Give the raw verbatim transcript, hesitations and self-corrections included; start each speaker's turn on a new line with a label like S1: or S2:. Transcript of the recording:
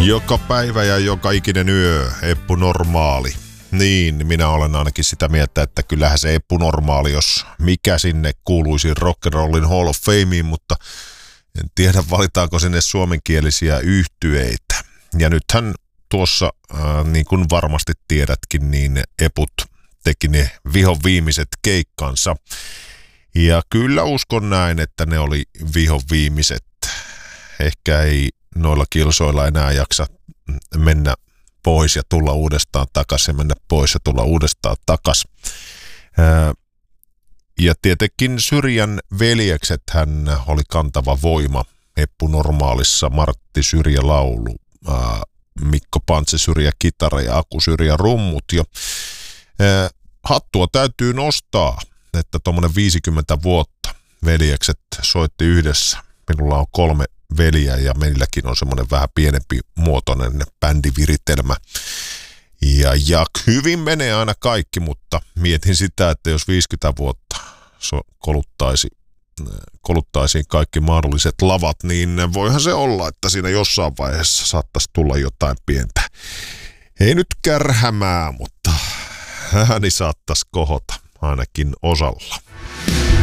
S1: Joka päivä ja joka ikinen yö, Eppu Normaali. Niin, minä olen ainakin sitä mieltä, että kyllähän se Eppu Normaali, jos mikä sinne kuuluisi rock'n'rollin Hall of Fameen, mutta en tiedä valitaanko sinne suomenkielisiä yhtyeitä. Ja nythän tuossa, äh, niin kuin varmasti tiedätkin, niin Eput teki ne vihon viimeiset keikkansa. Ja kyllä uskon näin, että ne oli vihon viimeiset. Ehkä ei noilla kilsoilla enää jaksa mennä pois ja tulla uudestaan takaisin, ja mennä pois ja tulla uudestaan takaisin. Ja tietenkin Syrjän veljekset hän oli kantava voima Eppu Normaalissa, Martti Syrjä laulu, Mikko Pantse Syrjä kitara ja Aku Syrjä rummut. Ja hattua täytyy nostaa, että tuommoinen viisikymmentä vuotta veljekset soitti yhdessä. Minulla on kolme veliä ja meilläkin on semmoinen vähän pienempi muotoinen bändiviritelmä. Ja, ja hyvin menee aina kaikki, mutta mietin sitä, että jos viisikymmentä vuotta so, koluttaisi, koluttaisiin kaikki mahdolliset lavat, niin voihan se olla, että siinä jossain vaiheessa saattaisi tulla jotain pientä. Ei nyt kärhämää, mutta ääni saattaisi kohota ainakin osalla.